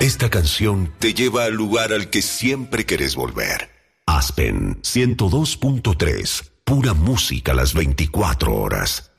Esta canción te lleva al lugar al que siempre querés volver. Aspen 102.3, pura música las 24 horas.